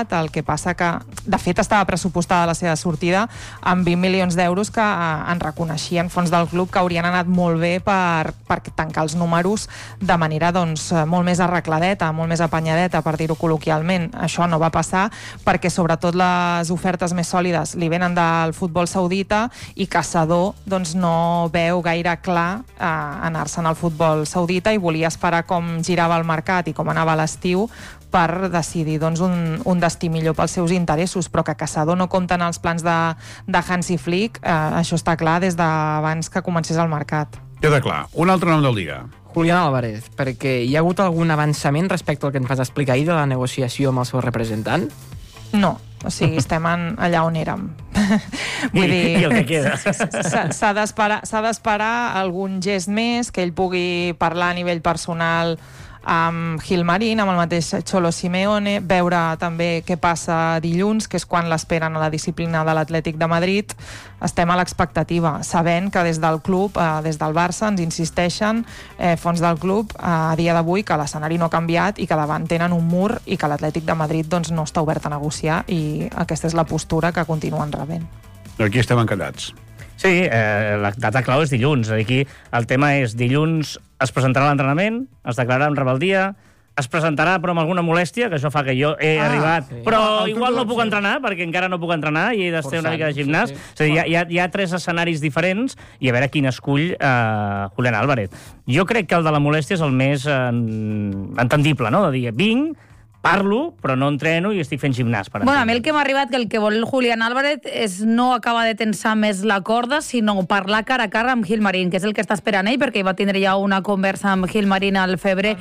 mercat, el que passa que, de fet, estava pressupostada la seva sortida amb 20 milions d'euros que en reconeixien fons del club que haurien anat molt bé per tancar els números de manera molt més arregladeta, molt més apanyadeta, per dir-ho col·loquialment. Això no va passar perquè sobretot les ofertes més sòlides li venen del futbol saudita i Caçador no veu gaire clar anar-se'n al futbol saudita i volia esperar com girava el mercat i com anava l'estiu per decidir un destí millor pels seus interessos, però que Caçador no compta en els plans de Hansi Flick, això està clar des d'abans que comencés el mercat. Queda clar. Un altre nom del dia. Julián Álvarez, perquè hi ha hagut algun avançament respecte al que ens vas explicar ahir de la negociació amb el seu representant? No, o sigui, estem allà on érem. Vull dir, I el que queda. S'ha d'esperar algun gest més, que ell pugui parlar a nivell personal amb Gilmarín, amb el mateix Cholo Simeone, veure també què passa dilluns, que és quan l'esperen a la disciplina de l'Atlètic de Madrid. Estem a l'expectativa, sabent que des del club, des del Barça, ens insisteixen fons del club a dia d'avui que l'escenari no ha canviat i que davant tenen un mur i que l'Atlètic de Madrid no està obert a negociar, i aquesta és la postura que continuen rebent. Aquí estem encallats. Sí, la data clau és dilluns. Aquí el tema és dilluns es presentarà l'entrenament, es declararà en rebeldia, es presentarà però amb alguna molèstia, que això fa que jo he arribat, sí. Però igual no puc entrenar, perquè encara no puc entrenar i he d'estar una mica de gimnàs. Sí. És a dir, hi ha 3 escenaris diferents i a veure quin escull Julián Álvarez. Jo crec que el de la molèstia és el més entendible, no? De dir, vinc, parlo, però no entreno i estic fent gimnàs. Bueno, a mi el que m'ha arribat que el que vol Julián Álvarez és no acabar de tensar més la corda, sinó parlar cara a cara amb Gilmarín, que és el que està esperant ell, perquè hi va tindre ja una conversa amb Gilmarín al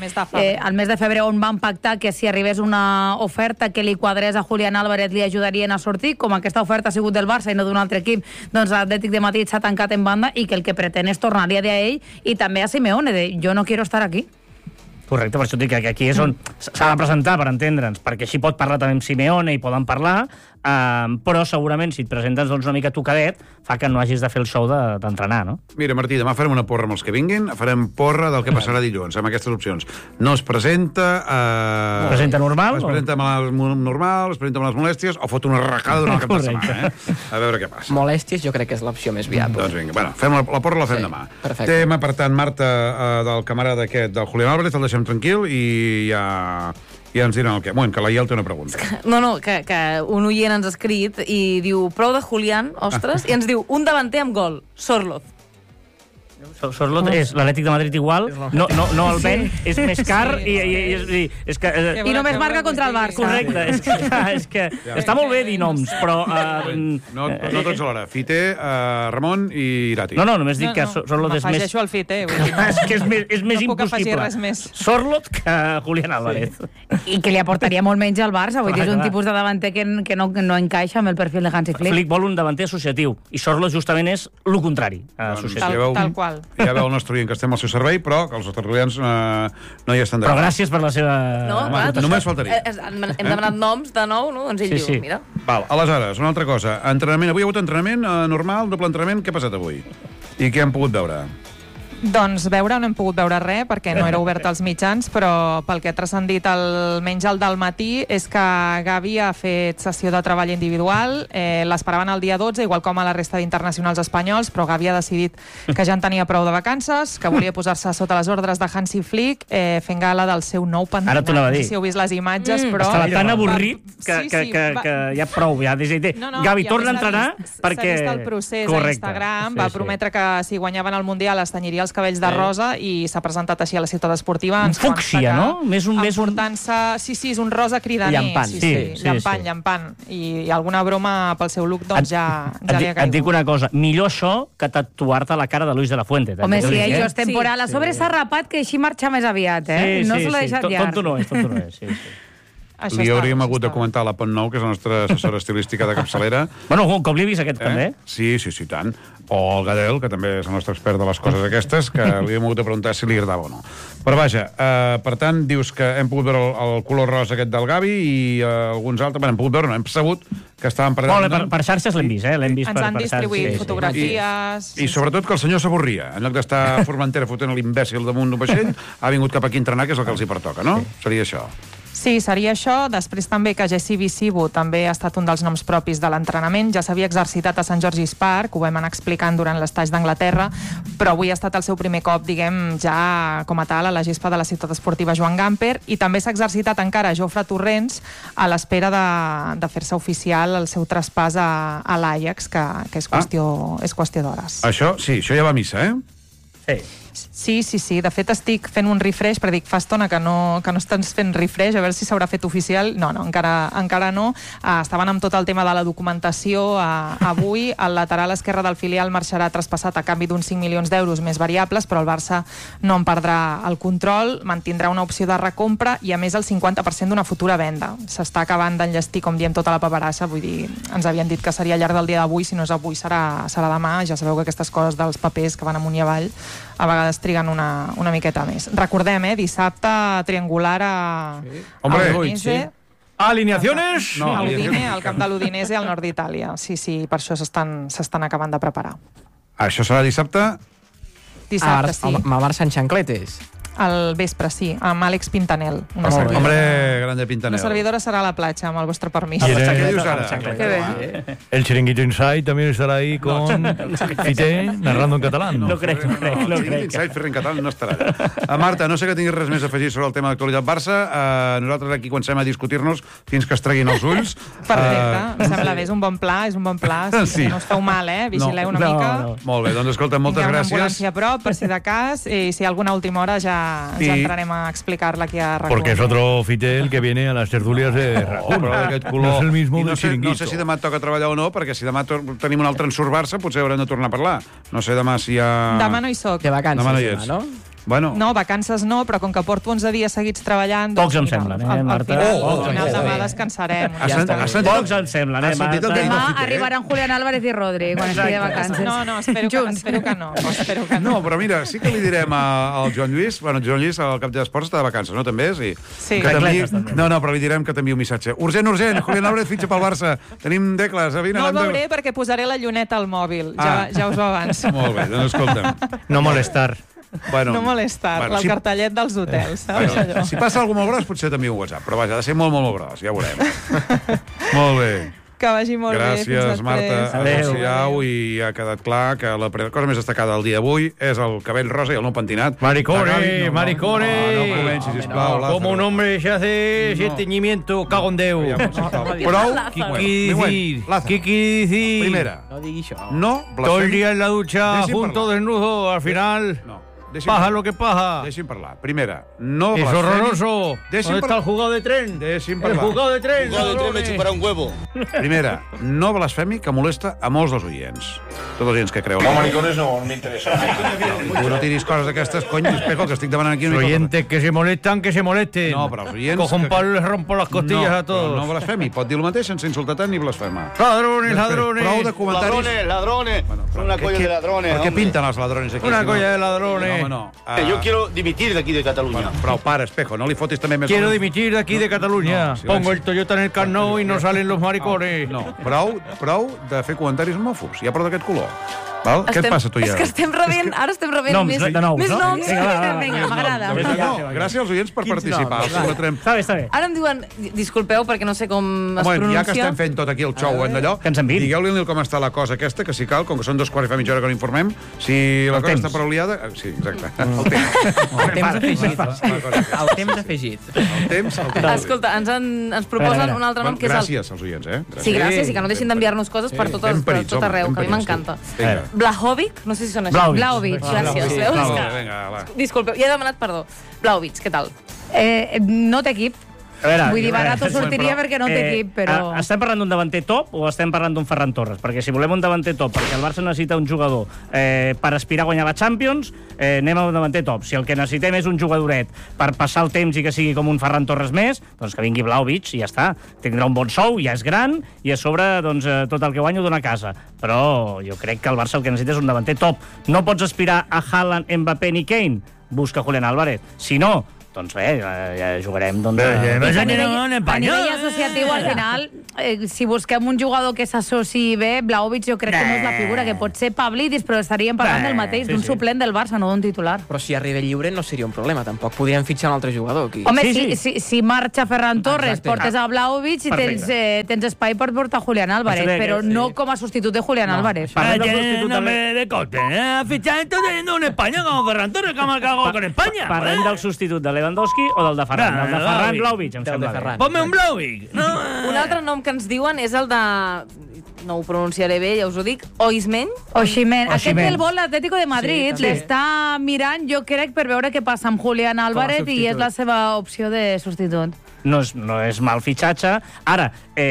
mes de febrer, on van pactar que si arribés una oferta que li quadrés a Julián Álvarez li ajudarien a sortir, com aquesta oferta ha sigut del Barça i no d'un altre equip, doncs l'Atlètic de Madrid s'ha tancat en banda i que el que pretén és tornar-li a dir a ell i també a Simeone, de jo no quiero estar aquí. Correcte, per això dic que aquí és on s'ha de presentar, per entendre'ns, perquè així pot parlar també amb Simeone i poden parlar, però segurament si et presentes una mica tocadet fa que no hagis de fer el show d'entrenar, no? Mira, Martí, demà farem una porra amb els que vinguin, farem porra del que passarà dilluns, amb aquestes opcions. No es presenta... Es presenta normal? Es presenta normal, es presenta amb les molèsties, o fot una arracada durant el cap de setmana, A veure què passa. Molèsties jo crec que és l'opció més viable. Doncs vinga, bueno, fem la porra la fem demà. Perfecte. Tema, per tant, Marta, del camarada aquest, del Julián Álvarez, el deixem tranquil i ja ens diran el què. Bueno, que la Iel té una pregunta. No, que un oient ens ha escrit i diu, prou de Julián, ostres, i ens diu, un davanter amb gol, Sorloth. Sorloth és l'Atlètic de Madrid igual, no el ven, és més car i només marca contra el Barça. Correcte, és que està molt bé dir noms, però... No tots alhora. Fite, Ramon i Irati. No, només dic que Sorloth és més... M'afegeixo al Fite. És que és més impossible. Sorloth que Julián Álvarez. I que li aportaria molt menys al Barça, vull dir, és un tipus de davanter que no encaixa amb el perfil de Hansi Flick. Flick vol un davanter associatiu, i Sorloth justament és el contrari. Tal qual. Ja veu el nostre oient que estem al seu servei, però que els tertulians no hi estan d'acord. Però gràcies per la seva... Només faltaria. Hem demanat noms de nou, no? Doncs ell diu, mira. Val, aleshores, una altra cosa. Entrenament. Avui hi ha hagut entrenament normal, doble entrenament. Què ha passat avui? I què hem pogut veure? Doncs veure no hem pogut veure res perquè no era obert als mitjans, però pel que ha transcendit almenys el del matí és que Gavi ha fet sessió de treball individual, l'esperaven el dia 12, igual com a la resta d'internacionals espanyols, però Gavi ha decidit que ja en tenia prou de vacances, que volia posar-se sota les ordres de Hansi Flick, fent gala del seu nou pentinat. Ara t'ho anava a dir. No sé si heu vist les imatges, però... Estava tan avorrit que ja prou, ja Gavi, torna a entrenar perquè... S'ha vist el procés a Instagram, va prometre que si guanyaven el Mundial es tenyiria els cabells de rosa i s'ha presentat així a la ciutat esportiva. Un fúcsia, no? Sí, és un rosa cridaner. Llampant. Llampant. I alguna broma pel seu look doncs ja li ha caigut. Et dic una cosa, millor això que tatuar-te la cara de Luis de la Fuente. Home, si això és temporal. A sobre s'ha rapat que així marxa més aviat, No se l'ha deixat llarg. Tonto no és, sí. Li hauríem hagut de comentar a la Pont Nou, que és la nostra assessora estilística de capçalera. Bueno, com l'he vist aquest, també. Sí, tant. O el Gadel, que també és el nostre expert de les coses aquestes, que li hem hagut de preguntar si li agradava o no. Però vaja, per tant, dius que hem pogut veure el color rosa aquest del Gavi i alguns altres... Bueno, hem pogut veure, no, hem sabut que estaven... Per xarxes l'hem vist, L'hem vist ens han distribuït fotografies... I sobretot que el senyor s'avorria. En lloc d'estar a Formentera fotent l'imbècil damunt d'un vaixell, ha vingut cap aquí a entrenar, que és el que els hi pertoca, no? Seria això. Sí, seria això. Després també que Jesse Visibu també ha estat un dels noms propis de l'entrenament. Ja s'havia exercitat a Sant George's Park, ho vam anar explicant durant l'estatge d'Anglaterra, però avui ha estat el seu primer cop, diguem, ja com a tal, a la gespa de la ciutat esportiva Joan Gamper, i també s'ha exercitat encara Jofre Torrents a l'espera de fer-se oficial el seu traspàs a l'Ajax, que és qüestió d'hores. Això, sí, això ja va a missa, Sí. Sí. De fet, estic fent un refresh, però dic, fa estona que no estàs fent refresh, a veure si s'haurà fet oficial. No, encara no. Estaven amb tot el tema de la documentació. Avui, el lateral esquerre del filial marxarà traspassat a canvi d'uns 5 milions d'euros més variables, però el Barça no en perdrà el control, mantindrà una opció de recompra i, a més, el 50% d'una futura venda. S'està acabant d'enllestir, com diem, tota la paperassa. Vull dir, ens havien dit que seria al llarg del dia d'avui, si no és avui serà demà. Ja sabeu que aquestes coses dels papers que van amunt i avall a vegades triguen una miqueta més. Recordem, dissabte triangular a l'Udinese. ¿Alineaciones? No, al camp de l'Udinese al nord d'Itàlia. Sí, per això s'estan acabant de preparar. Això serà dissabte? Dissabte, sí. Amb el Barça en xancletes. Al vespre, sí, amb Àlex Pintanel. Hombre, grande Pintanel. Una servidora serà a la platja, amb el vostre permís. ¿Qué dius ara? Qué bé. El Chiringuito Inside también estará ahí con Fité narrando en catalán. No crec. Inside Ferrer en català no estarà allà. Marta, no sé que tinguis res més a afegir sobre el tema d'actualitat Barça. Nosaltres aquí comencem a discutir-nos fins que es treguin els ulls. Perfecte, em sembla bé, és un bon pla. Sí. No us feu mal, vigileu una mica. No. Molt bé, doncs escolta, moltes gràcies. Tingueu una ambulància a prop, per si de cas, i si hi ha alguna última hora ja entrarem a explicar-la aquí a RAC1. Porque es otro Fité el que viene a las tertulias de RAC1. Però d'aquest color. No és el mismo I del Chiringuito. No sé si demà et toca treballar o no, perquè si demà tenim un altre ensurt Barça, potser haurem de tornar a parlar. No sé demà si hi ha... Demà no hi soc. De vacances, demà no hi ets. no? Bueno. No, vacances no, però com que porto 11 dies seguits treballant... Pocs em semblen, Marta? Al final demà descansarem. Pocs em semblen, Marta? Demà arribaran Julián Álvarez i Rodri, quan estigui de vacances. No, espero que no. No, però mira, sí que li direm al Joan Lluís, bueno, Joan Lluís, al cap d'esports, està de vacances, no, també? Sí. No, però li direm que t'envia un missatge. Urgent, Julián Álvarez fitxa pel Barça. Tenim decles. No el veuré perquè posaré la lluneta al mòbil. Ja us ho avanço. Molt bé, doncs escolta'm. No molestar. Bueno, no molestar, el cartellet dels hotels, saps allò? Si passa alguna cosa molt gros, potser t'envio un WhatsApp, però vaja, ha de ser molt, molt, molt gros, ja ho veurem. Molt bé. Que vagi molt bé. Gràcies, Marta. Adéu. I ha quedat clar que la cosa més destacada del dia d'avui és el cabell rosa i el nou pentinat. Maricore. No comencis, sisplau, Lázaro. Como un hombre se hace ese teñimiento, cago en Déu. Prou. ¿Qué quiere decir? Primera. No digui això. No blasfemi. Todo el día en la ducha, Deixi'm junto, parlar. desnudo, al final... No. Paja lo que paja. Deixi'm parlar. Primera, no Es blasfemi. horroroso. ¿Dónde está el jugado de tren? Deixi'm El parlar. jugado de tren. Jugado de tren me chuparà un huevo. Primera, no blasfemi, que molesta a molts dels oients. Tots els oients que creuen. No, maricones no m'interessa. Tu no tiris coses d'aquestes, cony, espejo, que estic demanant aquí. Los oyentes que se molestan, que se molesten. No, però els oients... Cojo un palo y les rompo las costillas a No todos. blasfemi, pot dir el mateix sense insultar tant ni blasfemar. Ladrones, ladrones. Prou de comentaris. Ladrones. Una colla de ladrones. Per què pinten els ladrones aquí? Una si no? colla de ladrones. No, Yo quiero dimitir de aquí de Cataluña. Bueno, prou, para, espejo, no li fotis també més... Quiero dimitir de aquí de Cataluña. no, silenci. Pongo el Toyota en el Camp Nou y no salen los maricones. No, prou de fer comentaris homòfobs. Ja prou d'aquest color. Val? Què et passa, tu, ja? És que ara estem rebent Noms, més de nous, més no? noms. Vinga, M'agrada. Gràcies als oients per participar. Està bé. Ara em diuen, disculpeu perquè no sé com es pronuncia. Ja que estem fent tot aquí el xou d'allò, que ens enviïn. digueu-li com està la cosa aquesta, que si cal, com que són 2 quarts i fa mitja hora que no informem, si la cosa està prou liada... Sí, exacte. El temps afegit. Escolta, ens proposen un altre nom que és el... Gràcies als oients, Sí, gràcies, i que no deixin d'enviar-nos coses per tot arreu, que a mi m'encanta. Blahovic, no sé si són així. Blahovic, gràcies. Disculpeu, ja he demanat perdó. Blahovic, què tal? No té equip. Vull dir, barato sortiria perquè no té equip, però... Estem parlant d'un davanter top o estem parlant d'un Ferran Torres? Perquè si volem un davanter top, perquè el Barça necessita un jugador per aspirar a guanyar la Champions, anem a un davanter top. Si el que necessitem és un jugadoret per passar el temps i que sigui com un Ferran Torres més, doncs que vingui Vlahovic i ja està. Tindrà un bon sou, ja és gran, i a sobre doncs, tot el que guanyo dona a casa. Però jo crec que el Barça el que necessita és un davanter top. No pots aspirar a Haaland, Mbappé ni Kane? Busca Julián Álvarez. Si no, doncs bé, ja jugarem... A nivell associatiu, al final, si busquem un jugador que s'associï bé, Vlahovic jo crec que no és la figura, que pot ser Pavlidis, però estaríem parlant del mateix, d'un suplent del Barça, no d'un titular. Però si arriba lliure no seria un problema, tampoc podríem fitxar un altre jugador aquí. Home, si marxa Ferran Torres, portes a Vlahovic i tens espai per portar Julián Álvarez, però no com a substitut de Julián Álvarez. de cote, ¿eh? Fichamiento teniendo un español como Ferran Torres que ha marcado con España. Parlem del substitut de Lewandowski o del de Ferran? El de Ferran, Vlahovic, em sembla bé. Ponme un Vlahovic. Un altre nom que ens diuen és el de... No ho pronunciaré bé, ja us ho dic. Osimhen. Aquest el vol l'Atlético de Madrid. L'està mirant, jo crec, per veure què passa amb Julián Álvarez i és la seva opció de substitut. No és mal fitxatge. Ara,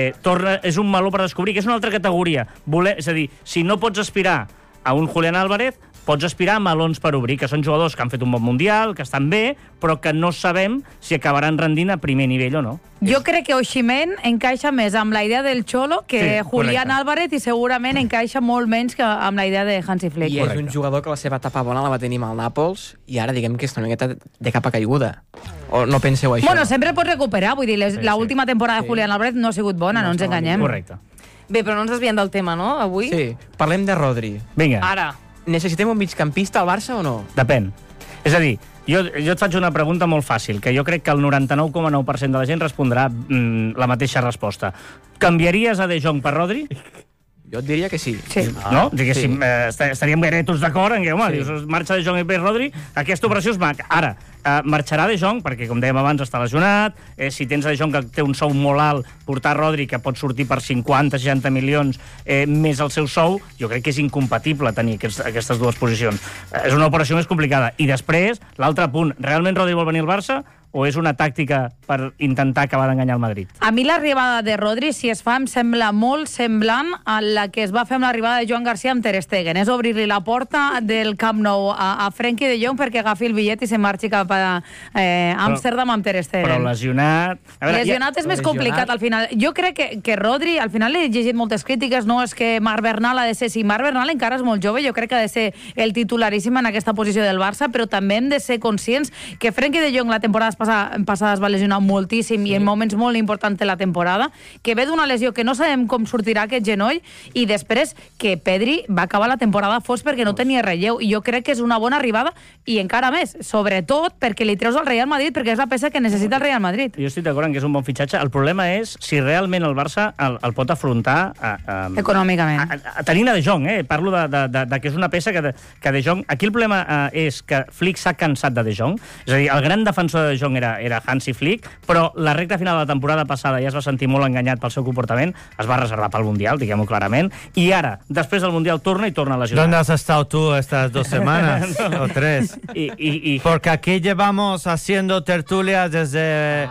és un meló per descobrir, que és una altra categoria. És a dir, si no pots aspirar a un Julián Álvarez, pots aspirar a melons per obrir, que són jugadors que han fet un bon mundial, que estan bé, però que no sabem si acabaran rendint a primer nivell o no. Jo crec que Osimhen encaixa més amb la idea del Cholo que Julián Álvarez, i segurament encaixa molt menys que amb la idea de Hansi Flick. I és un jugador que la seva etapa bona la va tenir amb el Nàpols i ara diguem que és una miqueta de capa caiguda. O no penseu això? Bueno, sempre pots recuperar, vull dir, l'última temporada de Julián Álvarez no ha sigut bona, no ens enganyem. Correcte. Bé, però no ens desviem del tema, no, avui? Sí, parlem de Rodri. Vinga. Ara. Necessitem un migcampista al Barça o no? Depèn. És a dir, jo et faig una pregunta molt fàcil, que jo crec que el 99,9% de la gent respondrà la mateixa resposta. Canviaries a De Jong per Rodri? Jo et diria que sí. No? Diguéssim, estaríem gairebé tots d'acord en què, home, dius, marxa De Jong i ve Rodri, aquesta operació és maca. Ara, marxarà De Jong, perquè, com dèiem abans, està lesionat, si tens De Jong que té un sou molt alt, portar Rodri, que pot sortir per 50-60 milions més el seu sou, jo crec que és incompatible tenir aquestes dues posicions. És una operació més complicada. I després, l'altre punt, realment Rodri vol venir al Barça o és una tàctica per intentar acabar d'enganyar el Madrid? A mi l'arribada de Rodri, si es fa, em sembla molt semblant a la que es va fer amb l'arribada de Joan Garcia amb Ter Stegen. És obrir-li la porta del Camp Nou a Frenkie de Jong perquè agafi el bitllet i se marxi cap a Amsterdam amb Ter Stegen. Però lesionat... Lesionat és més complicat al final. Jo crec que Rodri, al final he llegit moltes crítiques, no és que Marc Bernal ha de ser... Si Marc Bernal encara és molt jove, jo crec que ha de ser el titularíssim en aquesta posició del Barça, però també hem de ser conscients que Frenkie de Jong la temporada passada es va lesionar moltíssim i en moments molt importants de la temporada, que ve d'una lesió que no sabem com sortirà aquest genoll, i després que Pedri va acabar la temporada fos perquè no tenia relleu, i jo crec que és una bona arribada, i encara més, sobretot perquè li treus al Real Madrid, perquè és la peça que necessita el Real Madrid. Jo estic d'acord en que és un bon fitxatge. El problema és si realment el Barça el pot afrontar econòmicament. Tenint a De Jong, parlo de que és una peça que De Jong... Aquí el problema és que Flick s'ha cansat de Jong, és a dir, el gran defensor de De Jong era Hansi Flick, però la recta final de la temporada passada ja es va sentir molt enganyat pel seu comportament, es va reservar pel Mundial, diguem-ho clarament, i ara, després del Mundial, torna a lesionar. ¿Dónde has estado tú estas 2 semanas? O 3. Porque aquí llevamos haciendo tertulias desde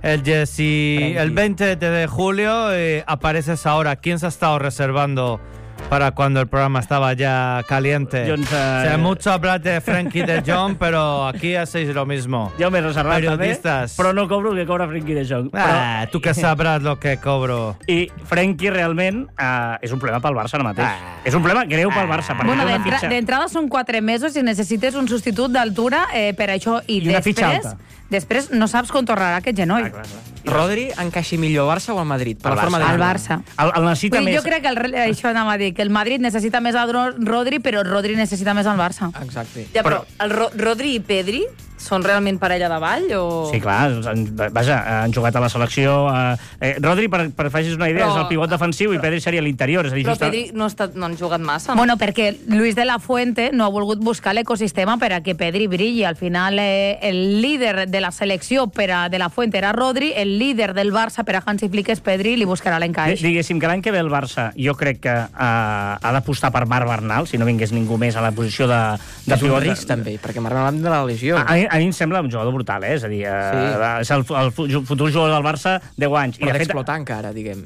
el 20 de julio y apareces ahora. ¿Quién se ha estado reservando para cuando el programa estaba ya caliente? Mucho hablar de Frenkie de Jong, pero aquí hacéis lo mismo. Jo m'he reservat periodistas, també, però no cobro el que cobra Frenkie de Jong. Tu que sabràs lo que cobro. I Frenkie realment és un problema pel Barça ara mateix. És un problema greu pel Barça. Bueno, d'entrada són 4 mesos i necessites un substitut d'altura per això, i després no saps com tornarà aquest genoll. Rodri encaixa millor al Barça o al Madrid? Al Barça. El necessita més. Jo crec que això anava a dir, que el Madrid necessita més a Rodri, però Rodri necessita més al Barça. Exacte. Ja, però el Rodri i Pedri són realment parella de ball? O... Sí, clar, vaja, han jugat a la selecció. Rodri, per fer-vos una idea, és el pivot defensiu i Pedri seria l'interior. Però Pedri no han jugat massa. Bueno, perquè Luis de la Fuente no ha volgut buscar l'ecosistema per a que Pedri brilli. Al final, el líder de la selecció de la Fuente era Rodri, el líder del Barça per a Hansi Flick és Pedri, li buscarà l'encaix. Diguéssim que l'any que ve el Barça, jo crec que ha d'apostar per Marc Bernal, si no vingués ningú més a la posició de pivot. És un risc, també, perquè Marc Bernal de la lesió. A mi em sembla un jugador brutal, és a dir, és el futur jugador del Barça 10 anys. Però d'explotar encara, diguem.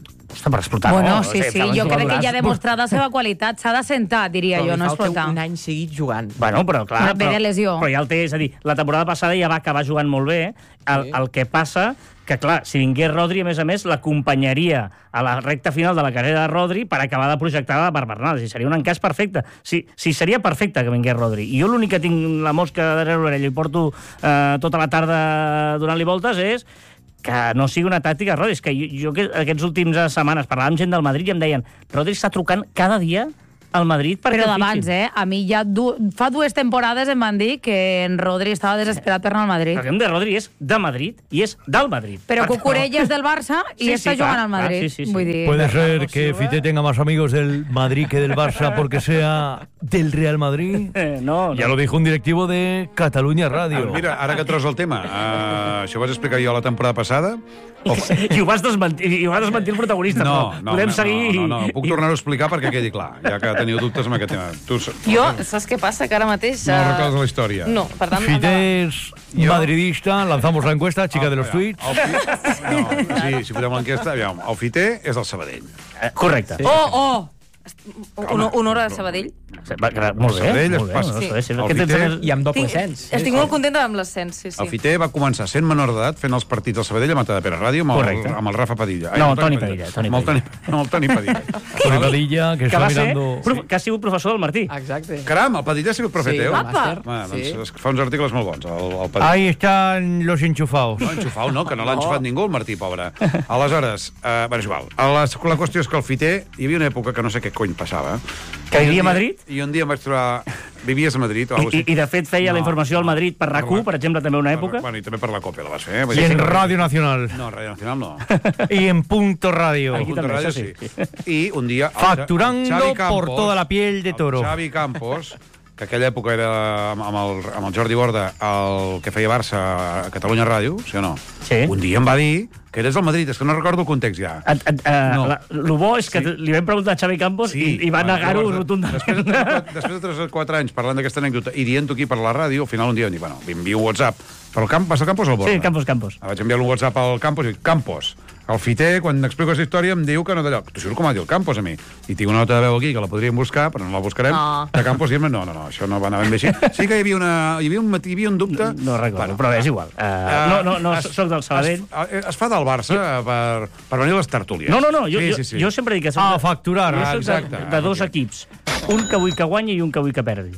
Per explotar, bueno, no? Sí, jo crec que ja ha demostrat la seva qualitat. S'ha de sentar, diria jo, no explotar. Un any seguit jugant. Bueno, però clar... Però ja el té, és a dir, la temporada passada ja va acabar jugant molt bé. El que passa que, clar, si vingués Rodri, a més, l'acompanyaria a la recta final de la carrera de Rodri per acabar de projectar per Bernal. Seria un encàs perfecte. Sí, seria perfecte que vingués Rodri. I jo l'únic que tinc la mosca darrere l'orella i porto tota la tarda donant-li voltes és que no sigui una tàctica Rodri. És que jo aquests últims setmanes parlava amb gent del Madrid i em deien Rodri està trucant cada dia al Madrid perquè però d'abans, a mi ja fa 2 temporades em van dir que en Rodri estava desesperat per anar al Madrid. Perquè de Rodri és de Madrid i és del Madrid. Però Cucurella és del Barça i està jugant al Madrid. Vull dir... Puede ser que Fite tenga más amigos del Madrid que del Barça porque sea del Real Madrid. No. Ya lo dijo un directivo de Catalunya Radio. Mira, ara que treus el tema, això ho vas explicar jo la temporada passada. I ho vas desmentir el protagonista. Podem seguir... No, puc tornar-ho a explicar perquè quedi clar, ja que teniu dubtes amb aquest tema. Jo, saps què passa? Que ara mateix... No recordes la història. No, per tant... Fite és madridista, lanzamos la encuesta, chica de los tweets. Sí, si posem l'enquesta, aviam, el Fite és del Sabadell. Correcte. Honor a Sabadell. Molt bé. I amb doble cens. Estic molt contenta amb l'ascens, sí. El Fite va començar sent menor d'edat fent els partits del Sabadell a Matadepera Ràdio amb el Rafa Padilla. No, Toni Padilla. No, el Toni Padilla. Toni Padilla, que està mirando... Que ha sigut professor del Martí. Exacte. Caram, el Padilla ha sigut profe teu? Doncs fa uns articles molt bons. Ahí están los enchufados. No, enxufau no, que no l'ha enxufat ningú, el Martí, pobre. Aleshores, és igual. La qüestió és que el Fite, hi havia una època que no sé què cony passava. Que vivia a Madrid? I un dia em vaig trobar... Vivies a Madrid o alguna cosa així? I de fet feia la informació al Madrid per RAC1, per exemple, també una època? Bueno, i també per la COPE la vas fer. I en Radio Nacional. No, Radio Nacional no. Y en Punto Radio. Aquí Punto Radio, sí. I un dia... Facturando por toda la piel de toro. Xavi Campos, que aquella època era amb el Jordi Borda el que feia Barça a Catalunya Ràdio, sí o no? Sí. Un dia em va dir que eres del Madrid, és que no recordo el context ja. Lo bo és que li vam preguntar a Xavi Campos i va negar-ho rotundament. Després de 3 o 4 anys parlant d'aquesta anècdota i dient-ho aquí per la ràdio, al final un dia em dic, bueno, m'envio un WhatsApp. Però va ser el Campos o el Borda? Sí, Campos. Vaig enviar un WhatsApp al Campos i dic, Campos, el Fite, quan explico aquesta història, em diu que no d'allò. Tu juro com ha dit el Campos a mi. I tinc una nota de veu aquí que la podríem buscar, però no la buscarem. De Campos dir-me, no, això no va anar ben bé així. Sí que hi havia un dubte. No recordo, però és igual. No, soc del Sabadell. Es fa del Barça per venir a les tertúlies. No, jo sempre dic que soc facturar. De 2 equips. Un que vull que guanyi i un que vull que perdi.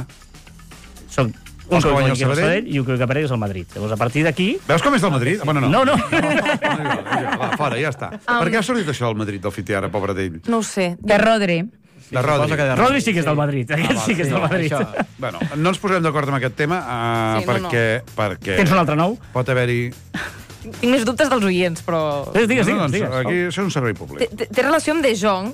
Soc un que guanya el Sabadell i un que perdi és el Madrid. Llavors, a partir d'aquí... Veus com és del Madrid? Bueno, no. Va, fora, ja està. Per què ha sortit això del Madrid, del Fite, ara, pobre d'ell? No ho sé. De Rodri. De Rodri. Rodri sí que és del Madrid. Aquest sí que és del Madrid. Bueno, no ens posarem d'acord amb aquest tema perquè... Tens un altre nou? Pot haver-hi... Tinc més dubtes dels oients, però... Digues. Aquí això és un servei públic. Té relació amb De Jong.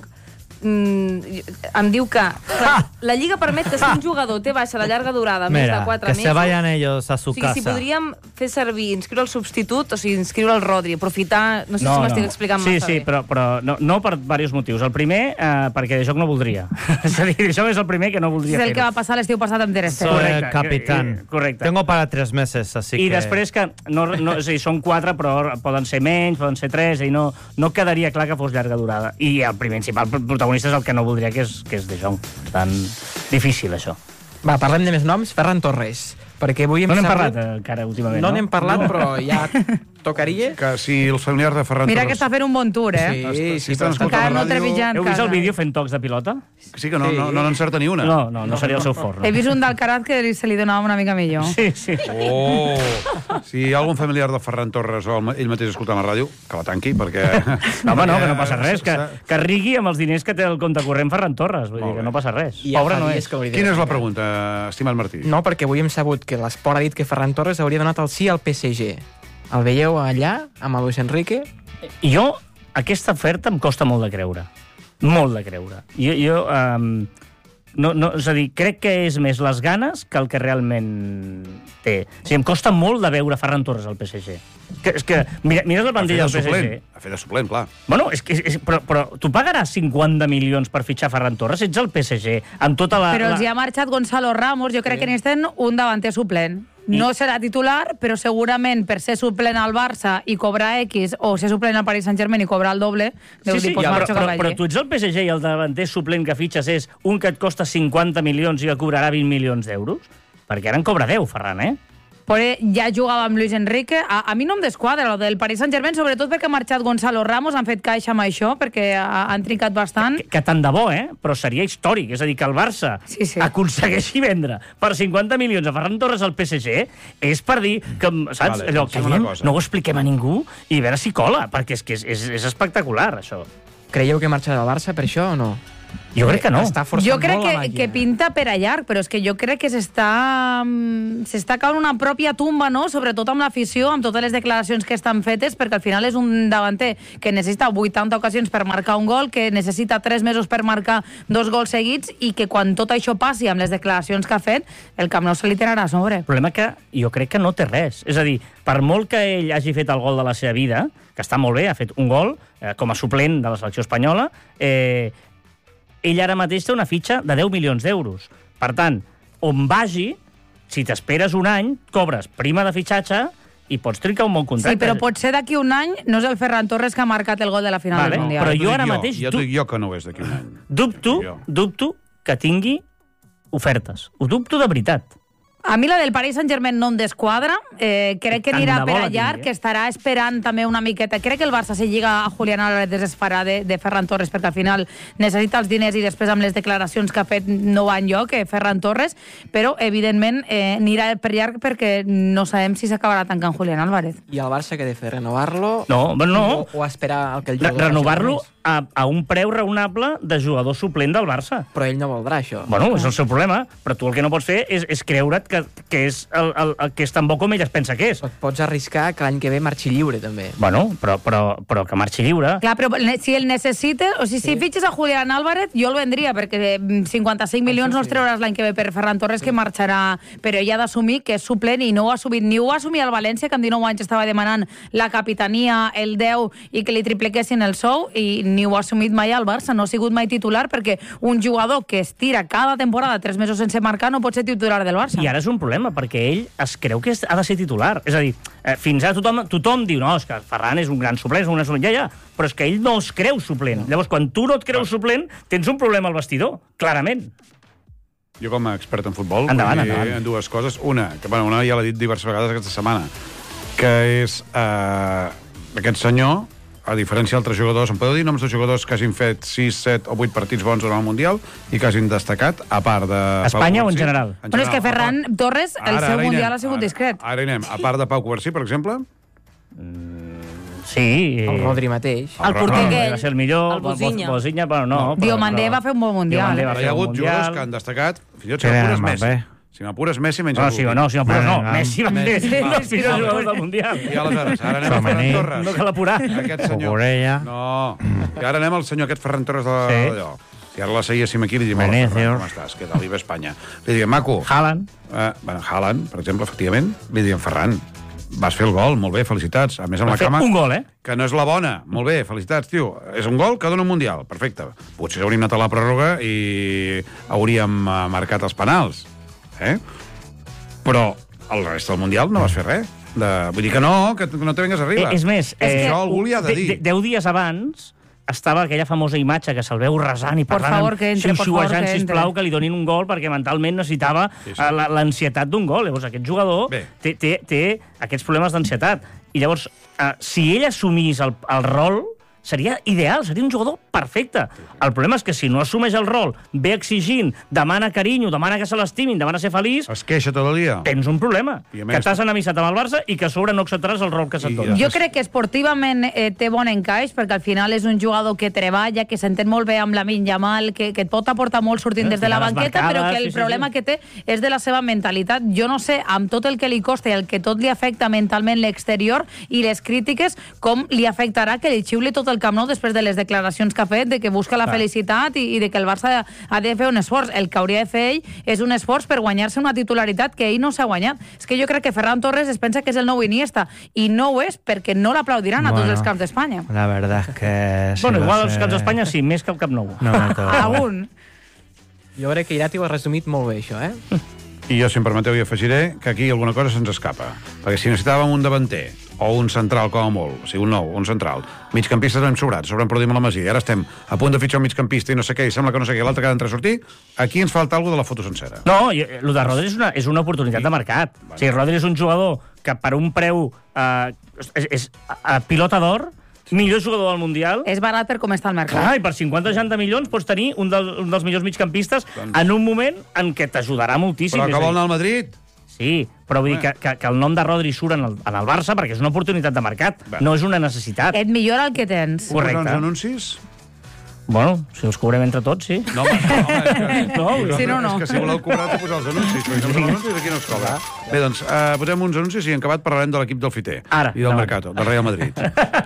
Em diu que la Lliga permet que si un jugador té baixa de llarga durada més de 4 mesos... que se vayan ellos a su casa. Si podríem fer servir, inscriure el substitut, o sigui, inscriure el Rodri, aprofitar... No sé si m'estic explicant massa bé. Sí, però no per diversos motius. El primer, perquè De Jong no voldria. És a dir, De Jong és el primer que no voldria fer-ho. És el que va passar l'estiu passat amb Ter Stegen. Soy capitán. Correcte. Tengo para 3 meses, así que... I després que... És a dir, són 4, però poden ser menys, poden ser 3, i no quedaria clar que fos llarga durada. I el principal protagonista és el que no voldria, que és De Jong. Tan difícil, això. Va, parlem de més noms. Ferran Torres. Perquè avui no n'hem parlat encara últimament, no? No n'hem parlat, però ja tocaria. Que si el familiar de Ferran Torres... Mira que està fent un bon tour, Sí, però encara no trepitjant. Heu vist el vídeo fent tocs de pilota? Sí, que no n'encerta ni una. No seria el seu fort. He vist un d'Alcaraz que se li donava una mica millor. Sí. Si hi ha algun familiar de Ferran Torres o ell mateix escoltant la ràdio, que la tanqui, perquè... No, que no passa res, que rigui amb els diners que té el compte corrent Ferran Torres, vull dir que no passa res. Pobre no és. Quina és la pregunta, estimat Martí? No, perquè avui hem sabut que l'esport ha dit que Ferran Torres hauria donat el sí al PSG. El veieu allà, amb el Luis Enrique? Jo, aquesta oferta em costa molt de creure. Molt de creure. Jo és a dir, crec que és més les ganes que el que realment té. O sigui, em costa molt de veure Ferran Torres al PSG. És que mires el bandell del PSG... A fer de suplent, clar. Bueno, però tu pagaràs 50 milions per fitxar Ferran Torres? Ets el PSG, amb tota la... Però els hi ha marxat Gonzalo Ramos, jo crec que necessiten un davanter suplent. no serà titular, però segurament per ser suplent al Barça i cobrar X, o ser suplent al Paris Saint-Germain i cobrar el doble, però tu ets el PSG i el davanter suplent que fitxes és un que et costa 50 milions i que cobrarà 20 milions d'euros? Perquè ara en cobra 10, Ferran, Però ja jugava amb Luis Enrique. A mi no em desquadra el del Paris Saint-Germain, sobretot perquè ha marxat Gonzalo Ramos, han fet caixa amb això, perquè han trincat bastant. Que tant de bo, però seria històric. És a dir, que el Barça aconsegueixi vendre per 50 milions a Ferran Torres al PSG és per dir que, saps, allò, callem, no ho expliquem a ningú i a veure si cola, perquè és espectacular, això. Creieu que marxa del Barça per això o no? Jo crec que no. Jo crec que pinta per a llarg, però és que jo crec que s'està caure una pròpia tumba, no? Sobretot amb l'afició, amb totes les declaracions que estan fetes, perquè al final és un davanter que necessita 80 ocasions per marcar un gol, que necessita 3 mesos per marcar 2 gols seguits, i que quan tot això passi amb les declaracions que ha fet, el Camp Nou se li tirarà a sobre. El problema que jo crec que no té res. És a dir, per molt que ell hagi fet el gol de la seva vida, que està molt bé, ha fet un gol com a suplent de la selecció espanyola, ell ara mateix té una fitxa de 10 milions d'euros. Per tant, on vagi, si t'esperes un any, cobres prima de fitxatge i pots trincar un bon contracte. Sí, però potser d'aquí un any no és el Ferran Torres que ha marcat el gol de la final del Mundial. Però jo ara mateix... Ja t'ho dic jo que no és d'aquí un any. Dubto que tingui ofertes. Ho dubto de veritat. A mi la del Paris Saint-Germain no em desquadra. Crec que anirà per allà, que estarà esperant també una miqueta. Crec que el Barça, si lliga a Julián Álvarez, desfarà de Ferran Torres, perquè al final necessita els diners i després amb les declaracions que ha fet no va enlloc, Ferran Torres, però evidentment anirà per llarg perquè no sabem si s'acabarà tancant Julián Álvarez. I el Barça què ha de fer? Renovar-lo? No. O esperar que el jugador... Renovar-lo a un preu raonable de jugador suplent del Barça. Però ell no voldrà això. Bueno, és el seu problema, però tu el que no pots fer és creure't que és que és tan bo com ell es pensa que és. Pots arriscar que l'any que ve marxi lliure, també. Bueno, però que marxi lliure... Clar, però si el necessita, o sigui, si fitxes a Julián Álvarez, jo el vendria, perquè 55 milions no els treuràs l'any que ve per Ferran Torres, que marxarà, però ell ha d'assumir que és suplent i no ho ha assumit. Ni ho va assumir al València, que amb 19 anys estava demanant la capitania, el 10, i que li tripliquessin el sou, i ni ho ha assumit mai al Barça, no ha sigut mai titular, perquè un jugador que es tira cada temporada 3 mesos sense marcar no pot ser titular del Barça. I ara és un problema, perquè ell es creu que ha de ser titular. És a dir, fins ara tothom diu, no, és que Ferran és un gran suplent, ja, però és que ell no es creu suplent. Llavors, quan tu no et creus suplent, tens un problema al vestidor, clarament. Jo, com a expert en futbol, endavant. En dues coses. Una ja l'he dit diverses vegades aquesta setmana, que és aquest senyor, a diferència d'altres jugadors, em podeu dir noms de jugadors que hagin fet 6, 7 o 8 partits bons durant el Mundial i que hagin destacat, a part de... Espanya o en general? Però és que Ferran Torres, el seu Mundial ha sigut discret. Ara hi anem. A part de Pau Covarsí, per exemple? Sí. El Rodri mateix. El portuguès. Va ser el millor. El Bozinha. Però no. Diomandé va fer un bon Mundial. Hi ha hagut jugadors que han destacat, fins i tot si m'apures Messi. Si m'apures Messi, menys si m'apures no. Messi va ser els millors jugadors del Mundial. I aleshores, ara anem al Ferran Torres. No cal apurar. Aquest senyor. No. I ara anem al senyor aquest Ferran Torres d'allò. Si ara la seguíssim aquí, li diem, hola, Ferran, com estàs? Què tal? Viva Espanya. Li diem, maco. Haaland. Haaland, per exemple, efectivament. Li diem, Ferran, vas fer el gol, molt bé, felicitats. A més, amb la cama... un gol, Que no és la bona. Molt bé, felicitats, tio. És un gol que dona un Mundial. Perfecte. Potser hauríem anat a la pròrroga i hauríem marcat els penals. Però el rest del Mundial no vas fer res. Vull dir que no te vengues arriba. És més, això algú li ha de dir. 10 dies abans estava aquella famosa imatge que se'l veu resant i parlant, xiu-xiuejant, sisplau, que li donin un gol perquè mentalment necessitava l'ansietat d'un gol. Llavors, aquest jugador té aquests problemes d'ansietat. I llavors, si ell assumís el rol, seria ideal, seria un jugador perfecte. El problema és que si no assumeix el rol, ve exigint, demana carinyo, demana que se l'estimin, demana ser feliç... Es queixa tot el dia. Tens un problema. Que t'has enemissat amb el Barça i que a sobre no acceptaràs el rol que se't dona. Jo crec que esportivament té bon encaix, perquè al final és un jugador que treballa, que s'entén molt bé amb Lamine Yamal, que et pot aportar molt sortint des de la banqueta, però que el problema que té és de la seva mentalitat. Jo no sé, amb tot el que li costa i el que tot li afecta mentalment l'exterior i les crítiques, com li afectarà que li xiuli tot el Camp Nou després de les declaracions que ha fet, de que busca la felicitat i de que el Barça ha de fer un esforç. El que hauria de fer ell és un esforç per guanyar-se una titularitat que ell no s'ha guanyat. És que jo crec que Ferran Torres es pensa que és el nou Iniesta, i no ho és, perquè no l'aplaudiran a tots els camps d'Espanya. La verdad es que... Bueno, igual als camps d'Espanya sí, més que al Camp Nou. Algun. Jo crec que Irati ho ha resumit molt bé, això, I jo, si em permeteu, hi afegiré que aquí alguna cosa se'ns escapa. Perquè si necessitàvem un davanter, o un central, com a molt, o sigui, un nou, un central, migcampistes hem sobrat, sobreproduïm a la Masia, i ara estem a punt de fitxar un migcampista i no sé què, i sembla que no sé què, l'altre que ha d'entrar a sortir, aquí ens falta alguna de la foto sencera. No, el de Rodri és una oportunitat de mercat. O sigui, Rodri és un jugador que per un preu és pilota d'or, millor jugador del Mundial. És barat per com està el mercat. Clar, i per 50-60 milions pots tenir un dels millors migcampistes en un moment en què t'ajudarà moltíssim. Però que vol anar al Madrid? Sí, però vull dir que el nom de Rodri surt en el Barça perquè és una oportunitat de mercat, no és una necessitat. Et millora el que tens. Correcte. Uns anuncis? Bueno, si els cobrem entre tots, sí. No, home, no. Si no, no. És que si voleu cobrar, t'ho posar els anuncis. Perquè els anuncis aquí no es cobra. Bé, doncs, posem uns anuncis i en acabat parlarem de l'equip del Fiter. Ara. I del Mercato, del Real Madrid.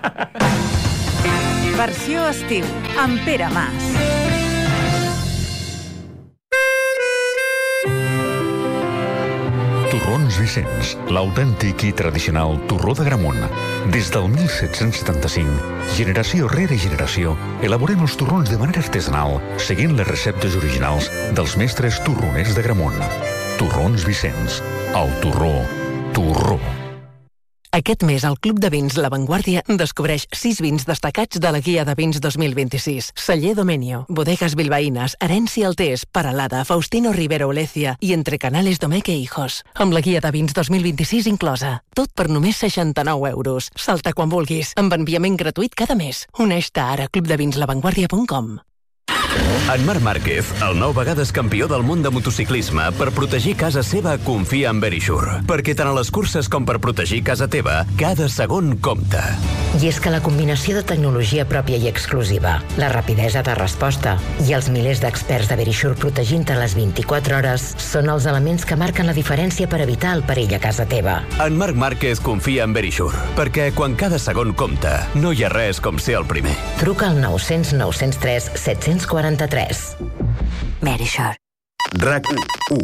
Versió estiu, amb Pere Mas. Torrons Vicenç, l'autèntic i tradicional torró d'Agramunt. Des del 1775, generació rere generació, elaborem els torrons de manera artesanal, seguint les receptes originals dels mestres torroners d'Agramunt. Torrons Vicenç, el torró, torró. Aquest mes, el Club de Vins La Vanguardia descobreix 6 vins destacats de la Guia de Vins 2026. Celler Domenio, Bodegas Bilbaínas, Herència Altés, Paralada, Faustino Rivero Olecia i Entre Canales Domeque Hijos. Amb la Guia de Vins 2026 inclosa. Tot per només 69 euros. Salta quan vulguis, amb enviament gratuït cada mes. Uneix-te ara a clubdevinslavanguardia.com. En Marc Márquez, el 9 vegades campió del món de motociclisme, per protegir casa seva confia en Verisure, perquè tant a les curses com per protegir casa teva, cada segon compta. I és que la combinació de tecnologia pròpia i exclusiva, la rapidesa de resposta i els milers d'experts de Verisure protegint-te les 24 hores són els elements que marquen la diferència per evitar el perill a casa teva. En Marc Márquez confia en Verisure, perquè quan cada segon compta, no hi ha res com ser el primer. Truca al 900 903 743. Verisure. RAC1.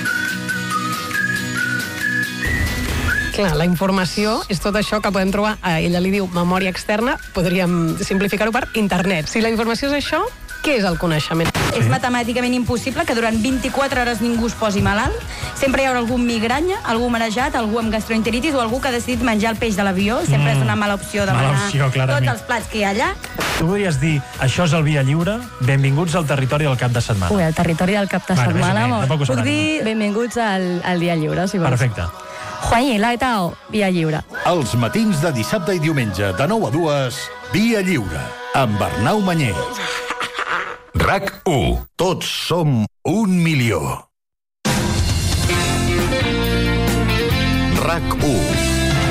Clar, la informació és tot això que podem trobar, ella li diu memòria externa, podríem simplificar-ho per internet. Si la informació és això, què és el coneixement? És matemàticament impossible que durant 24 hores ningú es posi malalt. Sempre hi haurà algú amb migranya, algú marejat, algú amb gastroenteritis o algú que ha decidit menjar el peix de l'avió. Sempre és una mala opció demanar tots els plats que hi ha allà. Tu podries dir, això és el Via Lliure, benvinguts al territori del cap de setmana. Ui, el territori del cap de setmana. Puc dir benvinguts al Via Lliure, si vols. Perfecte. 欢迎来到 Via Lliure. Els matins de dissabte i diumenge, de 9 a 2, Via Lliure, amb Arnau Manyer. RAC1. Tots som 1 milió. RAC1.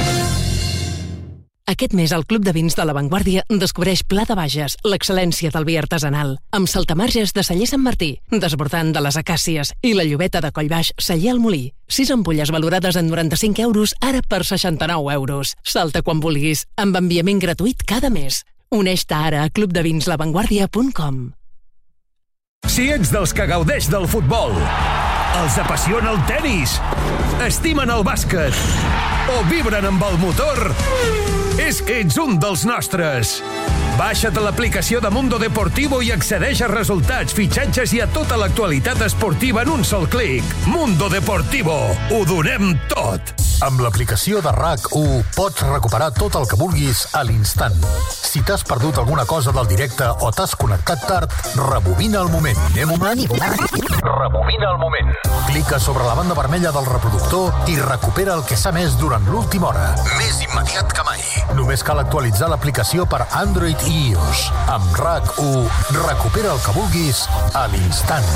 Aquest mes, el Club de Vins de La Vanguardia descobreix Pla de Bages, l'excel·lència del vi artesanal, amb saltamarges de Celler Sant Martí, desbordant de les acàcies, i la llobeta de Collbaix, Celler al Molí. 6 ampolles valorades en 95 euros, ara per 69 euros. Salta quan vulguis, amb enviament gratuït cada mes. Uneix-te ara a clubdevinslavanguardia.com. Si ets dels que gaudeix del futbol, els apassiona el tenis, estimen el bàsquet o vibren amb el motor, és que ets un dels nostres. Baixa't a l'aplicació de Mundo Deportivo i accedeix a resultats, fitxatges i a tota l'actualitat esportiva en un sol clic. Mundo Deportivo. Ho donem tot. Amb l'aplicació de RAC1 pots recuperar tot el que vulguis a l'instant. Si t'has perdut alguna cosa del directe o t'has connectat tard, rebobina el moment. Rebobina el moment. Clica sobre la banda vermella del reproductor i recupera el que s'ha emès durant l'última hora. Més immediat que mai. Només cal actualitzar l'aplicació per Android i iOS. Amb RAC1, recupera el que vulguis a l'instant.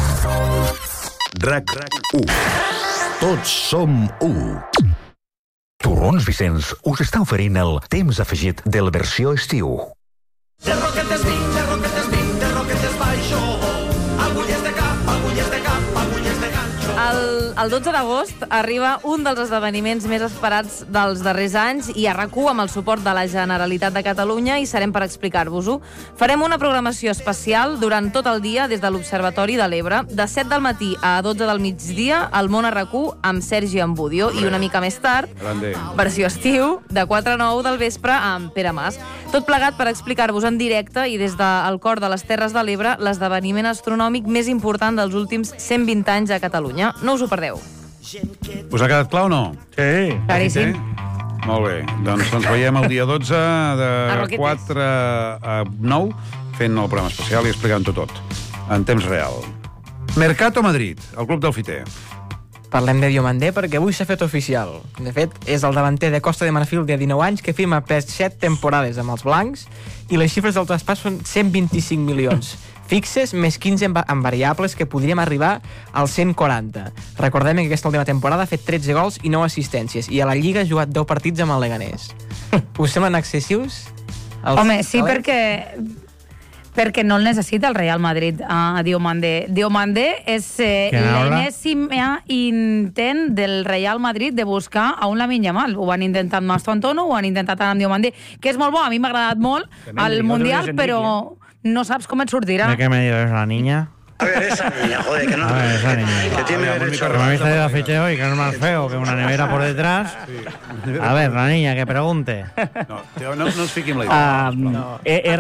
RAC1. Tots som 1. Torrons Vicenç us està oferint el temps afegit de la versió estiu. De roquetes vinc, de roquetes vinc, de roquetes baixo. Agulles de cap, agulles de cap, agulles de ganxo. El 12 d'agost arriba un dels esdeveniments més esperats dels darrers anys i a RAC1 amb el suport de la Generalitat de Catalunya i serem per explicar-vos-ho. Farem una programació especial durant tot el dia des de l'Observatori de l'Ebre, de 7 del matí a 12 del migdia, al Món a RAC1 amb Sergi Ambudio i una mica més tard, versió estiu, de 4 a 9 del vespre amb Pere Mas. Tot plegat per explicar-vos en directe i des del cor de les Terres de l'Ebre l'esdeveniment astronòmic més important dels últims 120 anys a Catalunya. No us ho perdeu. Us ha quedat clar o no? Sí. Claríssim. Molt bé, doncs ens veiem el dia 12 de 4 a 9 fent el programa especial i explicant-ho tot en temps real. Mercato Madrid, el club del Fiter. Parlem de Diomandé perquè avui s'ha fet oficial. De fet, és el davanter de Costa de Marfil de 19 anys que firma per 7 temporades amb els blancs i les xifres del traspàs són 125 milions fixes més 15 en variables que podríem arribar als 140. Recordem que aquesta última temporada ha fet 13 gols i 9 assistències i a la Lliga ha jugat 10 partits amb el Leganés. Us semblen excessius? Home, sí, perquè no el necessita el Real Madrid a Diomandé. Diomandé és l'enèsim intent del Real Madrid de buscar a un Lamine Yamal. Ho van intentar amb Mastro Antono, ho han intentat amb Diomandé, que és molt bo, a mi m'ha agradat molt al Mundial, però no saps com et sortirà. ¿De qué medio es la niña? A ver, esa niña, joder, que no... A ver, esa niña. Que tiene derecho a... Que me habéis traído a ficheo y que no es más feo que una nevera por detrás. A ver, la niña, que pregunte. No ens fiquim la idea.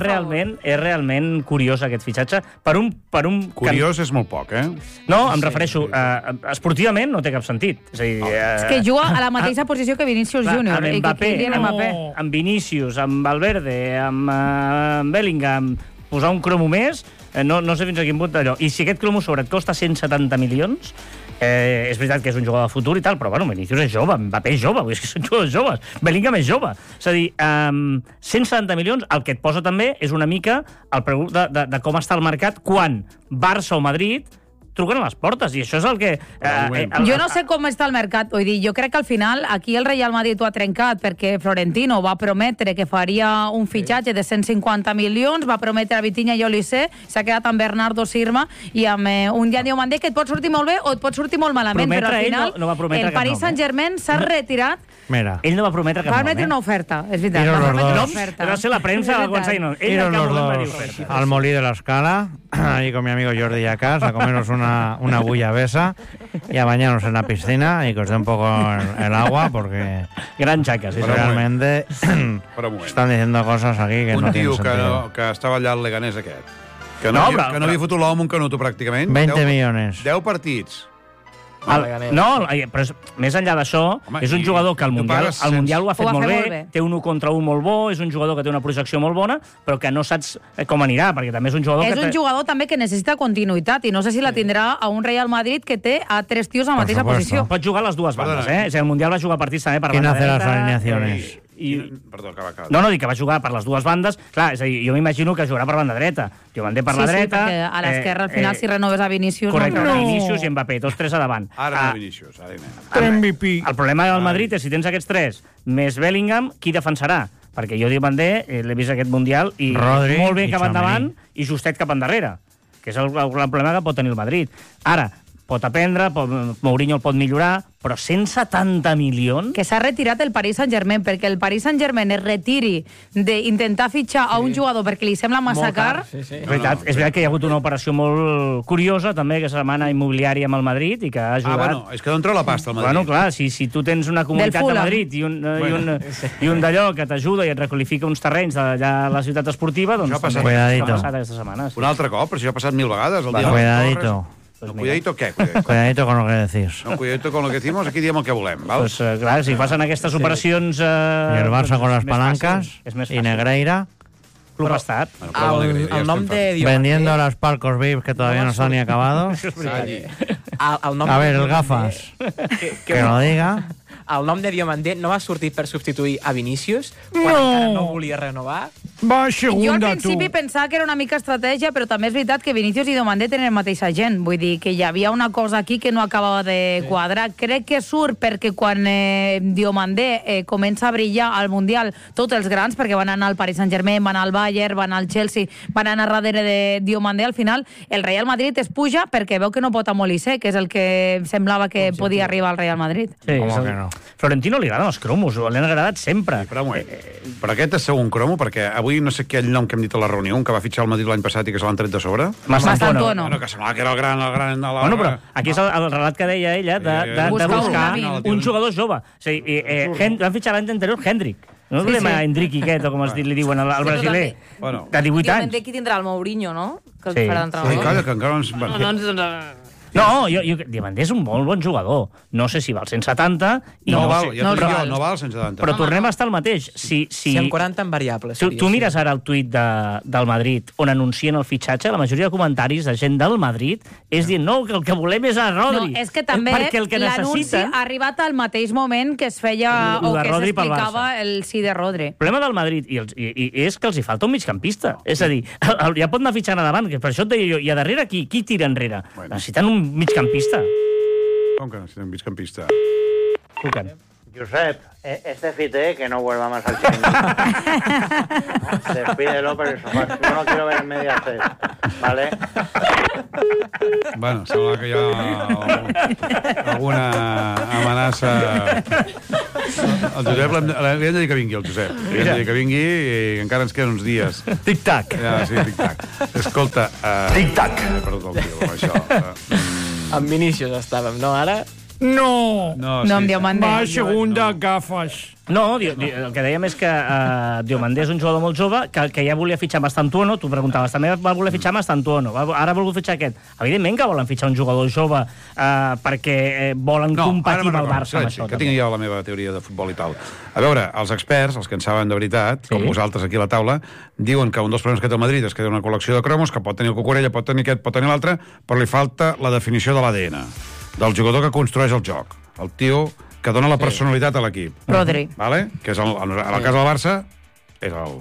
És realment curiós aquest fitxatge. Per un Curiós és molt poc, eh? No, em refereixo... Esportivament no té cap sentit. És a dir... És que juga a la mateixa posició que Vinícius Júnior. Amb Mbappé, amb Vinícius, amb Valverde, amb Bellingham, posar un cromo més... No sé fins a quin punt d'allò. I si aquest cromo sobre et costa 170 milions, és veritat que és un jugador de futur i tal, però bueno, Vinícius és jove, Mbappé és jove, és que són jugadors joves, Bellingham és jove. És a dir, 170 milions, el que et posa també és una mica el preu de com està el mercat quan Barça o Madrid truquen a les portes, i això és el que... Jo no sé com està el mercat, vull dir, jo crec que al final aquí el Real Madrid ho ha trencat perquè Florentino va prometre que faria un fitxatge de 150 milions, va prometre a Vitinha i Olise, s'ha quedat amb Bernardo Silva i amb un Jan Diomandé que et pot sortir molt bé o et pot sortir molt malament, però al final el Paris Saint-Germain s'ha retirat. Mira. Ell no va prometre cap nom. Va prometre una oferta, és veritat. Va ser la premsa del Consell. Ell al cap moment va dir oferta. Al Molí de l'Escala, ahí con mi amigo Jordi Yacas, a comernos una bullabesa y a bañarnos en la piscina y que os dé un poco el agua porque... Gran chacas. Realmente están diciendo cosas aquí que no tienen sentido. Que estava allà el Leganés aquest. Que no havia fotut l'home un canuto pràcticament. 20 millones. 10 partits. No, però més enllà d'això, és un jugador que al Mundial ho ha fet molt bé, té un 1 contra 1 molt bo, és un jugador que té una projecció molt bona, però que no saps com anirà, perquè també és un jugador un jugador també que necessita continuïtat, i no sé si la tindrà a un Real Madrid que té a 3 tios a la mateixa posició. Pot jugar a les dues bandes, eh? El Mundial va jugar partits també per banda dreta. ¿Quién hace las alineacions? Perdó, acaba. No, dic que va jugar per les dues bandes. Clar, és a dir, jo m'imagino que jugarà per banda dreta. Diomandé per la dreta. Sí, a l'esquerra, al final, si renoves a Vinícius... Correcte, Vinícius i Mbappé, tots tres a davant. Ara no Vinícius, ara anem. MVP. El problema del Madrid és si tens aquests tres, més Bellingham, qui defensarà? Perquè jo Diomandé l'he vist aquest Mundial i Rodri, molt bé cap endavant i justet cap endarrere, que és el problema que pot tenir el Madrid. Ara, pot aprendre, Mourinho el pot millorar, però 170 milions... Que s'ha retirat el Paris Saint-Germain, perquè el Paris Saint-Germain es retiri d'intentar fitxar a un jugador perquè li sembla massa car. És veritat que hi ha hagut una operació molt curiosa, també, aquesta setmana immobiliària amb el Madrid, i que ha ajudat... és que d'on treu la pasta el Madrid? Bueno, clar, si tu tens una comunitat de Madrid i un d'allò que t'ajuda i et requalifica uns terrenys d'allà a la ciutat esportiva, doncs això també ha passat aquesta setmana. Un altre cop, però això ha passat 1000 vegades. Cuidadito. Cuidadito, ¿qué? Cuidadito con lo que decís. No, cuidadito con lo que decimos, aquí diem el que volem, val? Pues clar, si passen aquestes operacions... Y el Barça con las palancas y Negreira. Club Estat. El nom de Diomandé... Vendiendo los palcos VIPs que todavía no están ni acabados. A ver, el gafas. Que lo diga. El nom de Diomandé no va sortir per substituir a Vinícius quan encara no volia renovar. Va segunda, jo al principi pensava que era una mica estratègia, però també és veritat que Vinícius i Diomandé tenen el mateix agent. Vull dir que hi havia una cosa aquí que no acabava de quadrar. Crec que surt perquè quan Diomandé comença a brillar al Mundial, tots els grans, perquè van anar al Paris Saint-Germain, van anar al Bayern, van anar al Chelsea, van anar darrere de Diomandé, al final el Real Madrid es puja perquè veu que no pot amb Olise, que és el que semblava que podia arribar al Real Madrid. Sí, com que no? Florentino li agraden els cromos, li han agradat sempre. Sí, però aquest és segon cromo, perquè avui no sé quin nom que hem dit a la reunió, que va fitxar el Madrid l'any passat i que se l'han tret de sobre. Mastantuono. Bueno, que semblava que era el gran... Bueno, però aquí és el relat que deia ella de buscar un jugador jove. O sigui, van fitxar l'any anterior Hendrik. No volem a Hendriki aquest, o com li diuen al brasiler, de 18 anys. Diumende qui tindrà el Mourinho, no? Que el farà d'entrenador. Sí, calla, que encara no ens... No, Diamandé és un molt bon jugador. No sé si val 170... No val 170. Però tornem a estar el mateix. Si amb 40 en variables. Tu mires ara el tuit del Madrid on anuncien el fitxatge, la majoria de comentaris de gent del Madrid és dient, no, que el que volem és a Rodri. No, és que també l'anunci ha arribat al mateix moment que es feia o que s'explicava el sí de Rodri. El problema del Madrid i és que els hi falta un migcampista. És a dir, ja pot anar fitxant a davant, que per això et deia jo, i a darrere qui tira enrere? Necessiten un migcampista. Com que necessiten un migcampista? Truquen. Josep, fite que no vuelva más al chiringuito. Despídelo, pero eso, yo no quiero ver media C, ¿vale? Bueno, sembla que hi ha alguna amenaça. El Josep, li hem de dir que vingui, el Josep. Li hem de dir que vingui i encara ens queden uns dies. Tic-tac. Ja, sí, tic-tac. Escolta... Tic-tac. He perdut el tio, amb això. Amb Vinícius estàvem, no, ara? No amb Diomandé. Va, segunda, gafes. No, el que dèiem és que Diomandé és un jugador molt jove que ja volia fitxar Mastantuono, tu preguntaves, també va voler fitxar Mastantuono, ara ha volgut fitxar aquest. Evidentment que volen fitxar un jugador jove perquè volen competir amb el Barça. Amb això, que tinc jo la meva teoria de futbol i tal. A veure, els experts, els que en saben de veritat, com vosaltres aquí a la taula, diuen que un dels problemes que té el Madrid és que té una col·lecció de cromos, que pot tenir el Cucurella, pot tenir aquest, pot tenir l'altre, però li falta la definició de l'ADN del jugador que construeix el joc. El tio que dona la personalitat a l'equip. Rodri. Vale? Que és en el cas del Barça, és el...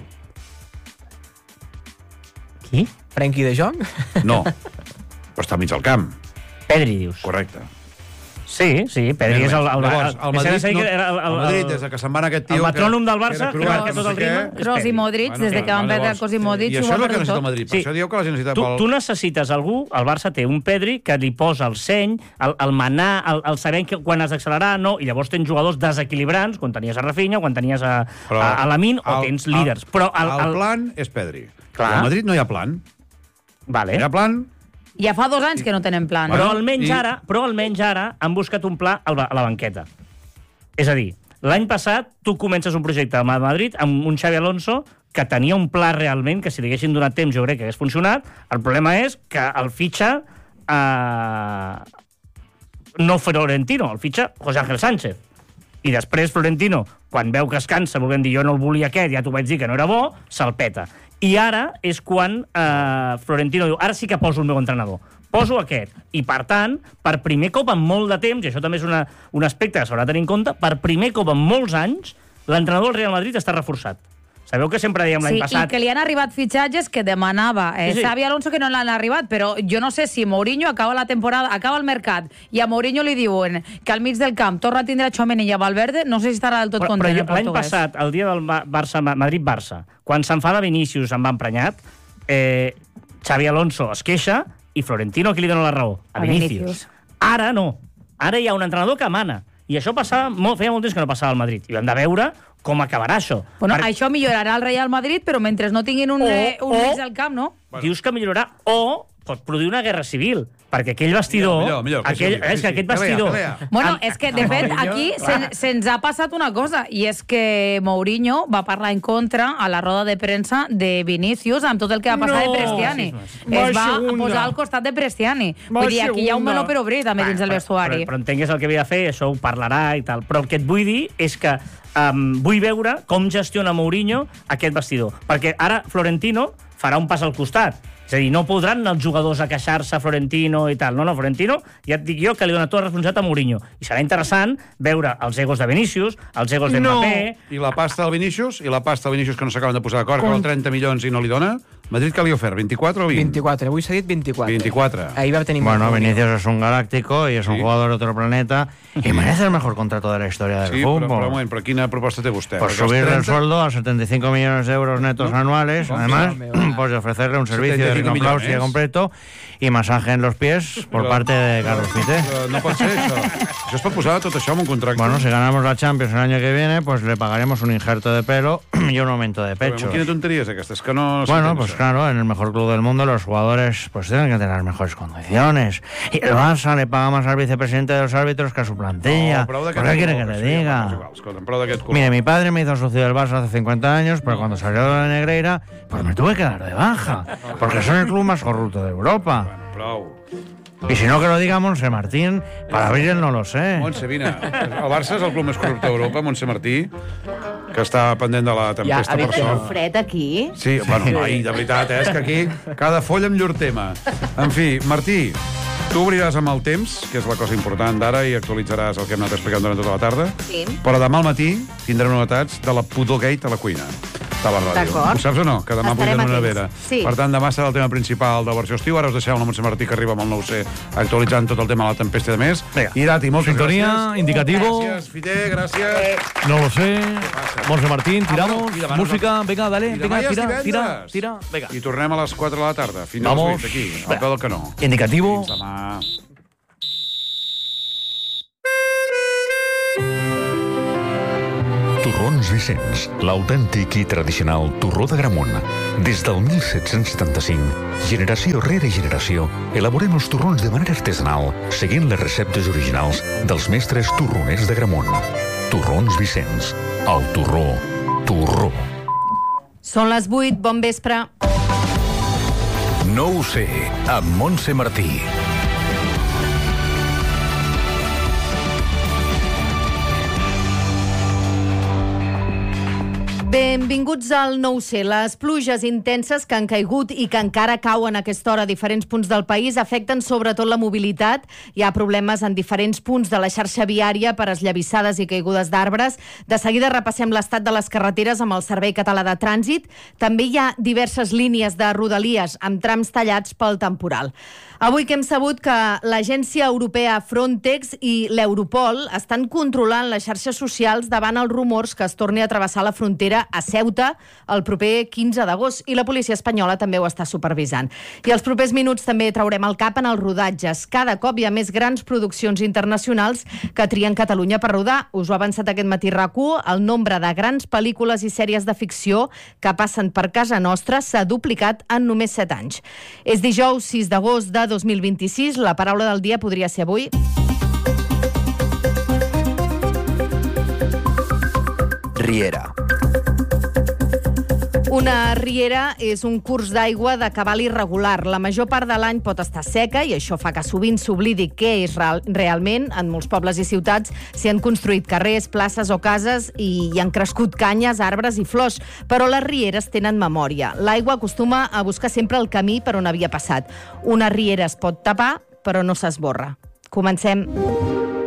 Qui? Frenkie de Jong? No, però està al mig del camp. Pedri, dius. Correcte. Sí, Pedri és el... Llavors, el Madrid, des que se'n va aquest tio... El metrònom del Barça, que marca tot el ritme... Kroos i Modric, des que van perdre Kroos i Modric, I això és el que necessita el Madrid, per això dieu que la gent necessita... Tu necessites algú, el Barça té un Pedri que li posa el seny, el manar, el saber quan has d'accelerar, no, i llavors tens jugadors desequilibrants, quan tenies a Rafinha, quan tenies a Lamine, o tens líders. Però el plan és Pedri. Al Madrid no hi ha plan. Vale. No hi ha plan... Ja fa 2 anys que no tenen plan. Però almenys ara han buscat un pla a la banqueta. És a dir, l'any passat tu comences un projecte a Madrid amb un Xavi Alonso que tenia un pla realment, que si li haguessin donat temps jo crec que hagués funcionat. El problema és que el fitxa no Florentino, el fitxa José Ángel Sánchez. I després Florentino, quan veu que es cansa, volent dir jo no el volia aquest, ja t'ho vaig dir que no era bo, se'l peta. I ara és quan Florentino diu, ara sí que poso el meu entrenador. Poso aquest. I, per tant, per primer cop en molt de temps, i això també és un aspecte que s'haurà de tenir en compte, per primer cop en molts anys, l'entrenador del Real Madrid està reforçat. Sabeu que sempre dèiem l'any passat... Sí, i que li han arribat fitxatges que demanava Xavi Alonso que no l'han arribat, però jo no sé si Mourinho acaba la temporada, acaba el mercat, i a Mourinho li diuen que al mig del camp torna a tindre Tchouaméni i a Valverde, no sé si estarà del tot content el portuguès. L'any passat, el dia del Madrid-Barça, quan s'enfada Vinícius amb emprenyat, Xavi Alonso es queixa i Florentino qui li dona la raó? A Vinícius. Ara no. Ara hi ha un entrenador que mana. I això feia molt temps que no passava al Madrid. I hem de veure com acabarà això. Bueno, això millorarà el Real Madrid, però mentre no tinguin un mig al camp, no? Dius que millorarà, o pot produir una guerra civil, perquè aquell vestidor... És que aquest vestidor... Bueno, és que, de fet, aquí se'ns ha passat una cosa, i és que Mourinho va parlar en contra a la roda de premsa de Vinícius amb tot el que va passar de Prestiani. Es va posar al costat de Prestiani. Vull dir, aquí hi ha un meló per obrir, també, dins del vestuari. Però entengues el que havia de fer, això ho parlarà i tal. Però el que et vull dir és que vull veure com gestiona Mourinho aquest vestidor. Perquè ara Florentino farà un pas al costat. És a dir, no podran els jugadors a queixar-se a Florentino i tal. No, Florentino, ja et dic jo que li dona tota la responsabilitat a Mourinho. I serà interessant veure els egos de Vinícius, els egos de Mbappé... I la pasta del Vinícius, que no s'acaben de posar d'acord, que vol 30 milions i no li dona... Madrid, ¿qué le ofrece? ¿24 o 20? 24, avui s'ha dit 24. 24. Ahí va a tener... Bueno, Vinicius es un galáctico y es un jugador de otro planeta y merece el mejor contrato de la historia del fútbol. Sí, pero quina proposta té vostè? Pues subirle el sueldo a 75 millones de euros netos anuales, además, pues ofrecerle un servicio de rinoplausia completo y masaje en los pies por parte de Carlos Pité. No pot ser això. Això es pot posar tot això en un contracte. Bueno, si ganamos la Champions el año que viene, pues le pagaremos un injerto de pelo y un aumento de pecho. Quina tonteria és aquesta? És que no... Bueno, pues claro, en el mejor club del mundo los jugadores pues tienen que tener las mejores condiciones. Y el Barça le paga más al vicepresidente de los árbitros que a su plantilla. ¿Por qué quiere que le diga? Mire, mi padre me hizo socio del Barça hace 50 años, pero cuando salió de la Negreira, pues me tuve que dar de baja, porque son el club más corrupto de Europa. Prou. Y si no, que lo diga Montse Martín, para abrir no lo sé. Montse, vine. El Barça és el club més corrupte d'Europa, Montse Martí, que està pendent de la tempesta per sort. Fred aquí. Sí, bueno, noi, de veritat, és que aquí cada folla amb llur tema. En fi, Martí, tu obriràs amb el temps, que és la cosa important d'ara, i actualitzaràs el que hem anat explicant durant tota la tarda. Sí. Però demà al matí tindrem novetats de la Pudorgate a la cuina. De la ràdio. D'acord. Ho saps o no? Que demà Estarem pugen una atents. nevera. Sí. Per tant, demà serà el tema principal de Versió Estiu. Ara us deixem la Montse Martí, que arriba amb el 9C, actualitzant tot el tema de la tempesta i de més. Irati, moltes Sintonía, gràcies. indicativo. Gràcies, Fiter, gràcies. No lo sé. Montse Martín, tiramos. I demà Música, venga, dale, I demà venga, ja és tira. Venga. I tornem a les 4 de la tarda. Fins Vamos. als 8 aquí, al peu del canó. Indicativo. Fins demà. Torrons Vicenç, l'autèntic i tradicional torró de Gramunt. Des del 1775, generació rere generació, elaborem els torrons de manera artesanal, seguint les receptes originals dels mestres torroners de Gramunt. Torrons Vicenç, el torró, torró. Són les 8, bon vespre. No ho sé, amb Montse Martí. Benvinguts al 9C. Les pluges intenses que han caigut i que encara cauen a aquesta hora a diferents punts del país afecten sobretot la mobilitat. Hi ha problemes en diferents punts de la xarxa viària per esllavissades i caigudes d'arbres. De seguida repassem l'estat de les carreteres amb el Servei Català de Trànsit. També hi ha diverses línies de rodalies amb trams tallats pel temporal. Avui que hem sabut que l'agència europea Frontex i l'Europol estan controlant les xarxes socials davant els rumors que es torni a travessar la frontera a Ceuta el proper 15 d'agost, i la policia espanyola també ho està supervisant. I els propers minuts també traurem el cap en els rodatges. Cada cop hi ha més grans produccions internacionals que trien Catalunya per rodar. Us ho ha avançat aquest matí RAC1, el nombre de grans pel·lícules i sèries de ficció que passen per casa nostra s'ha duplicat en només 7 anys. És dijous 6 d'agost de 2026, la paraula del dia podria ser avui. Riera. Una riera és un curs d'aigua de cabal irregular. La major part de l'any pot estar seca i això fa que sovint s'oblidi què és realment. En molts pobles i ciutats s'hi han construït carrers, places o cases i hi han crescut canyes, arbres i flors, però les rieres tenen memòria. L'aigua acostuma a buscar sempre el camí per on havia passat. Una riera es pot tapar, però no s'esborra. Comencem.